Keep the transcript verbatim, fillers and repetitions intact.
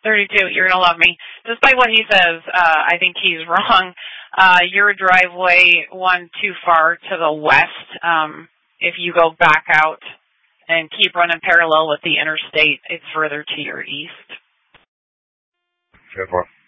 thirty-two, you're going to love me. Despite what he says, uh, I think he's wrong. Uh, your driveway went too far to the west. Um, if you go back out and keep running parallel with the interstate, it's further to your east. ten four.